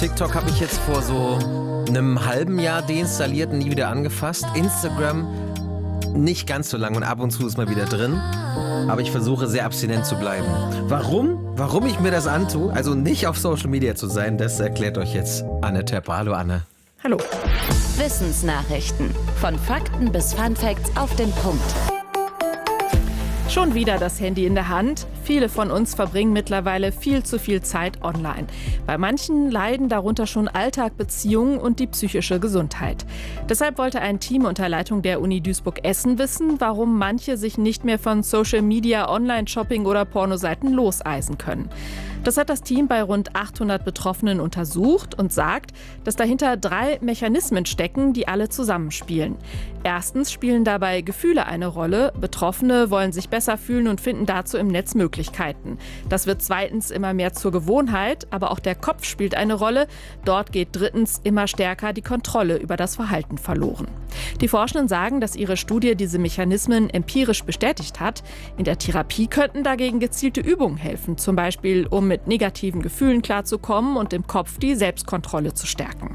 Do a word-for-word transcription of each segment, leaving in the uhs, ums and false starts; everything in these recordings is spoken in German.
TikTok habe ich jetzt vor so einem halben Jahr deinstalliert und nie wieder angefasst. Instagram nicht ganz so lang und ab und zu ist mal wieder drin. Aber ich versuche sehr abstinent zu bleiben. Warum? Warum ich mir das antue, also nicht auf Social Media zu sein, das erklärt euch jetzt Anne Tepper. Hallo Anne. Hallo. Wissensnachrichten. Von Fakten bis Funfacts auf den Punkt. Schon wieder das Handy in der Hand. Viele von uns verbringen mittlerweile viel zu viel Zeit online. Bei manchen leiden darunter schon Alltag, Beziehungen und die psychische Gesundheit. Deshalb wollte ein Team unter Leitung der Uni Duisburg-Essen wissen, warum manche sich nicht mehr von Social Media, Online-Shopping oder Pornoseiten loseisen können. Das hat das Team bei rund achthundert Betroffenen untersucht und sagt, dass dahinter drei Mechanismen stecken, die alle zusammenspielen. Erstens spielen dabei Gefühle eine Rolle. Betroffene wollen sich besser fühlen und finden dazu im Netz Möglichkeiten. Das wird zweitens immer mehr zur Gewohnheit, aber auch der Kopf spielt eine Rolle. Dort geht drittens immer stärker die Kontrolle über das Verhalten verloren. Die Forschenden sagen, dass ihre Studie diese Mechanismen empirisch bestätigt hat. In der Therapie könnten dagegen gezielte Übungen helfen, zum Beispiel um mit negativen Gefühlen klarzukommen und im Kopf die Selbstkontrolle zu stärken.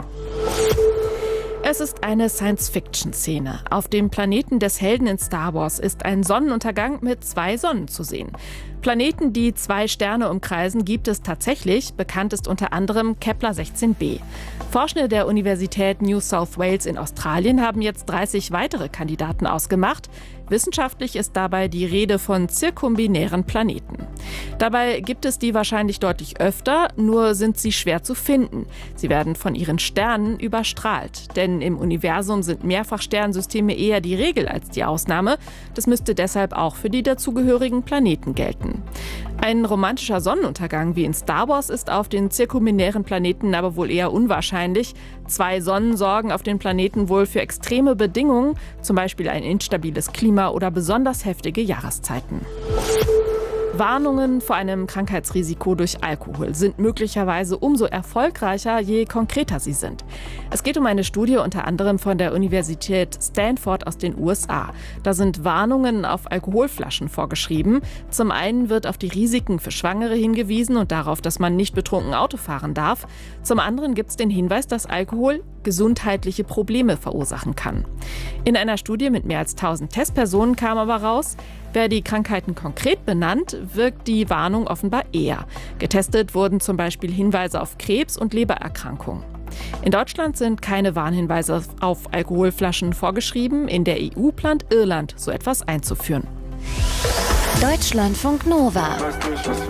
Es ist eine Science-Fiction-Szene. Auf dem Planeten des Helden in Star Wars ist ein Sonnenuntergang mit zwei Sonnen zu sehen. Planeten, die zwei Sterne umkreisen, gibt es tatsächlich. Bekannt ist unter anderem Kepler sechzehn b. Forschende der Universität New South Wales in Australien haben jetzt dreißig weitere Kandidaten ausgemacht. Wissenschaftlich ist dabei die Rede von zirkumbinären Planeten. Dabei gibt es die wahrscheinlich deutlich öfter, nur sind sie schwer zu finden. Sie werden von ihren Sternen überstrahlt. Denn im Universum sind Mehrfachsternsysteme eher die Regel als die Ausnahme. Das müsste deshalb auch für die dazugehörigen Planeten gelten. Ein romantischer Sonnenuntergang wie in Star Wars ist auf den zirkumbinären Planeten aber wohl eher unwahrscheinlich. Zwei Sonnen sorgen auf den Planeten wohl für extreme Bedingungen, zum Beispiel ein instabiles Klima oder besonders heftige Jahreszeiten. Warnungen vor einem Krankheitsrisiko durch Alkohol sind möglicherweise umso erfolgreicher, je konkreter sie sind. Es geht um eine Studie unter anderem von der Universität Stanford aus den U S A. Da sind Warnungen auf Alkoholflaschen vorgeschrieben. Zum einen wird auf die Risiken für Schwangere hingewiesen und darauf, dass man nicht betrunken Auto fahren darf. Zum anderen gibt es den Hinweis, dass Alkohol gesundheitliche Probleme verursachen kann. In einer Studie mit mehr als tausend Testpersonen kam aber raus, wer die Krankheiten konkret benannt, wirkt die Warnung offenbar eher. Getestet wurden zum Beispiel Hinweise auf Krebs und Lebererkrankungen. In Deutschland sind keine Warnhinweise auf Alkoholflaschen vorgeschrieben. In der E U plant Irland, so etwas einzuführen. Deutschlandfunk Nova.